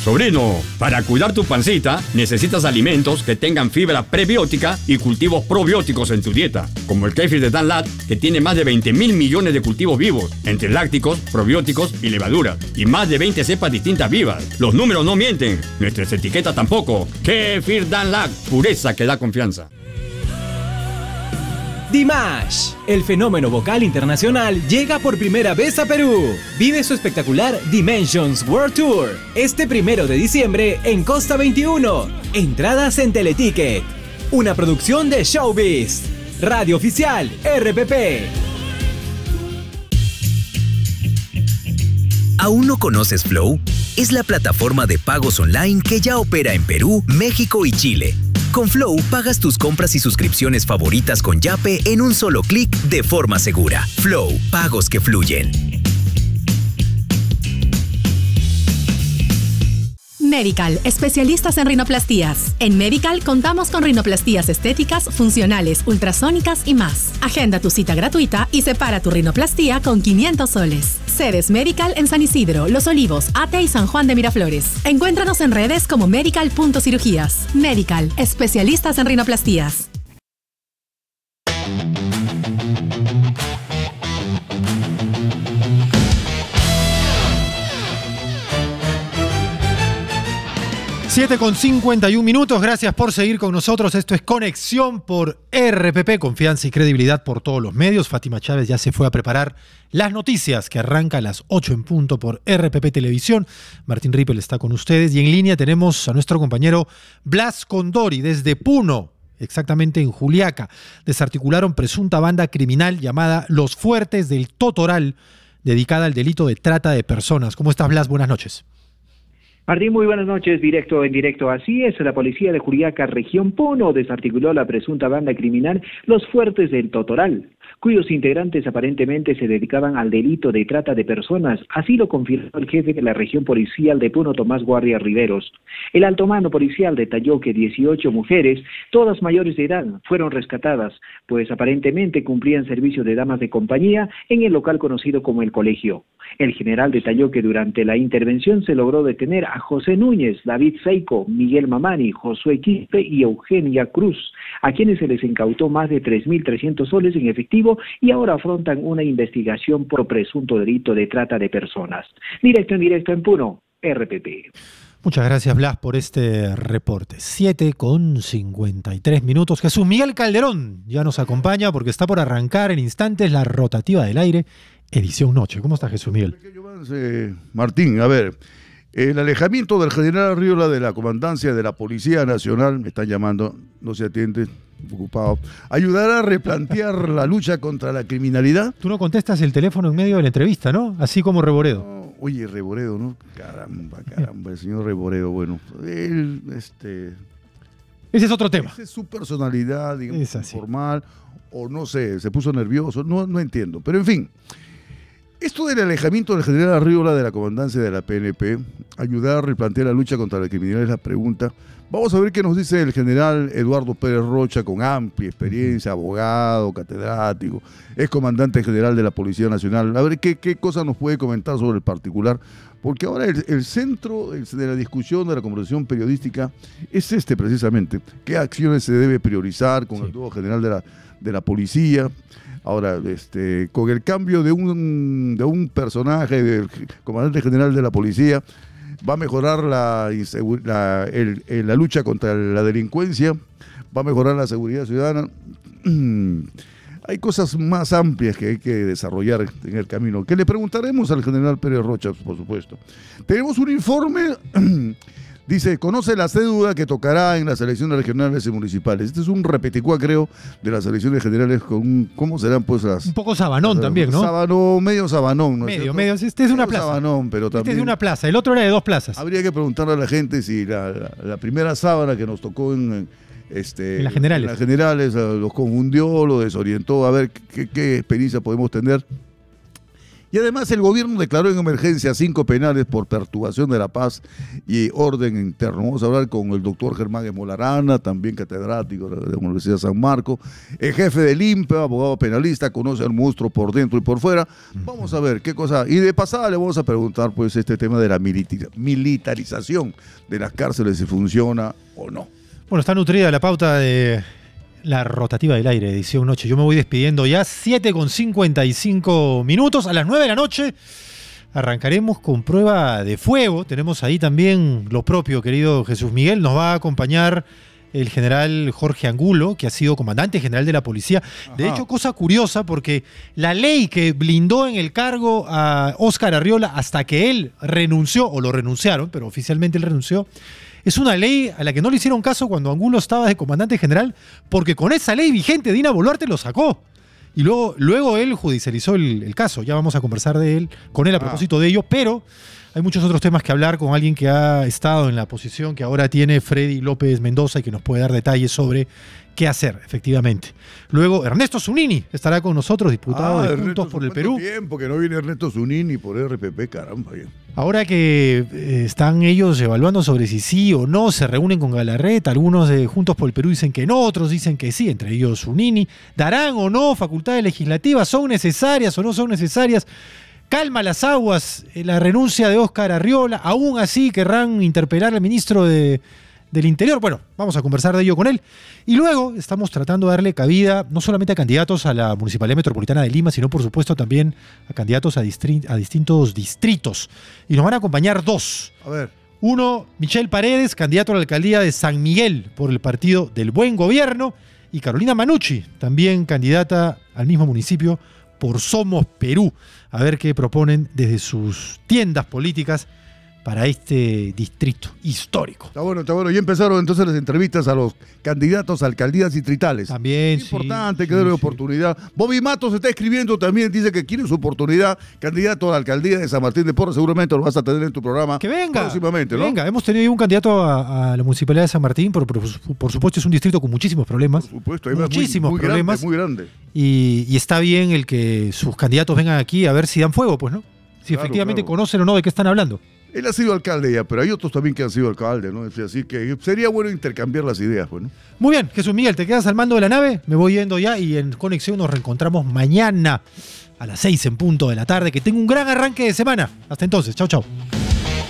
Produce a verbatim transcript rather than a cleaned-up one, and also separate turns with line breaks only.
Sobrino, para cuidar tu pancita, necesitas alimentos que tengan fibra prebiótica y cultivos probióticos en tu dieta, como el kéfir de Danlat, que tiene más de veinte mil millones de cultivos vivos, entre lácticos, probióticos y levaduras, y más de veinte cepas distintas vivas. Los números no mienten, nuestras etiquetas tampoco. Kéfir Danlat, pureza que da confianza.
Dimash, el fenómeno vocal internacional, llega por primera vez a Perú. Vive su espectacular Dimensions World Tour este primero de diciembre en Costa veintiuno. Entradas en Teleticket. Una producción de Showbiz. Radio Oficial R P P.
¿Aún no conoces Flow? Es la plataforma de pagos online que ya opera en Perú, México y Chile. Con Flow pagas tus compras y suscripciones favoritas con Yape en un solo clic de forma segura. Flow, pagos que fluyen.
Medical, especialistas en rinoplastías. En Medical contamos con rinoplastías estéticas, funcionales, ultrasónicas y más. Agenda tu cita gratuita y separa tu rinoplastía con quinientos soles. Sedes Medical en San Isidro, Los Olivos, Ate y San Juan de Miraflores. Encuéntranos en redes como medical punto cirugías. Medical, especialistas en rinoplastías.
siete con cincuenta y un minutos, gracias por seguir con nosotros. Esto es Conexión por R P P, confianza y credibilidad por todos los medios. Fátima Chávez ya se fue a preparar las noticias que arranca a las ocho en punto por R P P Televisión. Martín Rippel está con ustedes y en línea tenemos a nuestro compañero Blas Condori desde Puno, exactamente en Juliaca. Desarticularon presunta banda criminal llamada Los Fuertes del Totoral, dedicada al delito de trata de personas. ¿Cómo estás, Blas? Buenas noches.
Martín, muy buenas noches, directo en directo. Así es, la policía de Juliaca, región Puno, desarticuló la presunta banda criminal Los Fuertes del Totoral, cuyos integrantes aparentemente se dedicaban al delito de trata de personas. Así lo confirmó el jefe de la región policial de Puno, Tomás Guardia Riveros. El alto mando policial detalló que dieciocho mujeres, todas mayores de edad, fueron rescatadas, pues aparentemente cumplían servicio de damas de compañía en el local conocido como El Colegio. El general detalló que durante la intervención se logró detener a José Núñez, David Seico, Miguel Mamani, Josué Quispe y Eugenia Cruz, a quienes se les incautó más de tres mil trescientos soles en efectivo y ahora afrontan una investigación por presunto delito de trata de personas. Directo en directo en Puno, R P P.
Muchas gracias, Blas, por este reporte. siete con cincuenta y tres minutos. Jesús Miguel Calderón ya nos acompaña porque está por arrancar en instantes la rotativa del aire, edición noche. ¿Cómo está, Jesús Miguel?
Eh, Martín, a ver, el alejamiento del general Arriola de la comandancia de la Policía Nacional, me están llamando, no se atiende, ocupado, ayudará a replantear la lucha contra la criminalidad.
Tú no contestas el teléfono en medio de la entrevista, ¿no? Así como Reboredo.
No, oye, Reboredo, ¿no? Caramba, caramba, el señor Reboredo, bueno, él, este...
Ese es otro tema.
Esa es su personalidad, digamos,
es
formal, o no sé, se puso nervioso, no, no entiendo, pero en fin. Esto del alejamiento del general Arriola de la comandancia de la P N P, ayudar a replantear la lucha contra la criminalidad es la pregunta. Vamos a ver qué nos dice el general Eduardo Pérez Rocha, con amplia experiencia, abogado, catedrático, es comandante general de la Policía Nacional. A ver qué, qué cosa nos puede comentar sobre el particular, porque ahora el, el centro de la discusión, de la conversación periodística, es este precisamente. ¿Qué acciones se debe priorizar con sí. el nuevo general de la, de la policía? Ahora, este, con el cambio de un, de un personaje, del comandante general de la policía, va a mejorar la, la, el, el, la lucha contra la delincuencia, va a mejorar la seguridad ciudadana. Hay cosas más amplias que hay que desarrollar en el camino, que le preguntaremos al general Pérez Rocha, por supuesto. Tenemos un informe... Dice, conoce la cédula que tocará en las elecciones regionales y municipales. Este es un repeticua, creo, de las elecciones generales. Con ¿Cómo serán pues las...?
Un poco sabanón las, también, ¿no?
Sabanón, medio sabanón, ¿no?
Medio, medio. Este es de una
medio
plaza.
Sabanón, pero también...
Este es de una plaza, el otro era de dos plazas.
Habría que preguntarle a la gente si la, la, la primera sábana que nos tocó en... Este,
en las generales.
En las generales los confundió, lo desorientó. A ver qué, qué experiencia podemos tener. Y además el gobierno declaró en emergencia cinco penales por perturbación de la paz y orden interno. Vamos a hablar con el doctor Germán Esmolarana, también catedrático de la Universidad de San Marcos, el jefe del I N P E, abogado penalista, conoce al monstruo por dentro y por fuera. Vamos a ver qué cosa. Y de pasada le vamos a preguntar pues este tema de la militarización de las cárceles, si funciona o no.
Bueno, está nutrida la pauta de la rotativa del aire, edición noche. Yo me voy despidiendo ya, siete con cincuenta y cinco minutos. A las nueve de la noche arrancaremos con prueba de fuego. Tenemos ahí también lo propio, querido Jesús Miguel. Nos va a acompañar el general Jorge Angulo, que ha sido comandante general de la policía. De Ajá. hecho, cosa curiosa, porque la ley que blindó en el cargo a Óscar Arriola hasta que él renunció, o lo renunciaron, pero oficialmente él renunció, es una ley a la que no le hicieron caso cuando Angulo estaba de comandante general, porque con esa ley vigente Dina Boluarte lo sacó. Y luego, luego él judicializó el, el caso. Ya vamos a conversar de él, con él a propósito ah. de ello, pero hay muchos otros temas que hablar con alguien que ha estado en la posición que ahora tiene Freddy López Mendoza y que nos puede dar detalles sobre qué hacer, efectivamente. Luego, Ernesto Zunini estará con nosotros, diputado ah, de Juntos por el Perú.
Tiempo que no viene Ernesto Zunini por R P P, caramba. Bien.
Ahora que eh, están ellos evaluando sobre si sí o no, se reúnen con Galarreta, algunos de Juntos por el Perú dicen que no, otros dicen que sí, entre ellos Zunini. ¿Darán o no facultades legislativas? ¿Son necesarias o no son necesarias? Calma las aguas eh, la renuncia de Óscar Arriola. Aún así querrán interpelar al ministro de, del Interior. Bueno, vamos a conversar de ello con él. Y luego estamos tratando de darle cabida no solamente a candidatos a la Municipalidad Metropolitana de Lima, sino por supuesto también a candidatos a, distri- a distintos distritos. Y nos van a acompañar dos.
A ver.
Uno, Michelle Paredes, candidato a la alcaldía de San Miguel por el Partido del Buen Gobierno. Y Carolina Manucci, también candidata al mismo municipio por Somos Perú. A ver qué proponen desde sus tiendas políticas para este distrito histórico.
Está bueno, está bueno. Y empezaron entonces las entrevistas a los candidatos a alcaldías distritales.
También,
es importante
sí,
que den
sí,
oportunidad. Sí. Bobby Matos está escribiendo también, dice que quiere su oportunidad. Candidato a la alcaldía de San Martín de Porres, seguramente lo vas a tener en tu programa.
Que venga.
Próximamente,
que
¿no?
Venga, hemos tenido un candidato a, a la Municipalidad de San Martín, por, por, por supuesto es un distrito con muchísimos problemas.
Por supuesto, hay
muchísimos
muy, muy
problemas.
Grande, muy grande.
Y, y está bien el que sus candidatos vengan aquí a ver si dan fuego, pues, ¿no? Si claro, efectivamente claro. conocen o no de qué están hablando.
Él ha sido alcalde ya, pero hay otros también que han sido alcalde, ¿no? Así que sería bueno intercambiar las ideas, pues, ¿no?
Muy bien, Jesús Miguel, te quedas al mando de la nave, me voy yendo ya y en Conexión nos reencontramos mañana a las seis en punto de la tarde. Que tenga un gran arranque de semana. Hasta entonces, chau, chau.